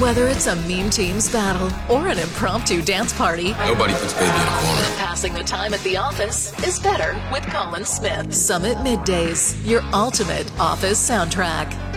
Whether it's a meme team's battle or an impromptu dance party, nobody puts baby in a corner. Passing the time at the office is better with Colin Smith. Summit Middays, your ultimate office soundtrack.